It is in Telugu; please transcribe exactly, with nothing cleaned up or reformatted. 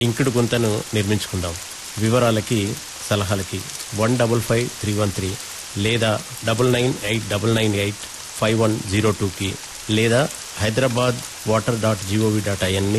ఇంకుడు గుంతను నిర్మించుకుందాం. వివరాలకి సలహాలకి one double five three one three లేదా double nine eight double nine eight five one zero టూకి లేదా Hyderabad water dot GOV dot ఐఎన్ని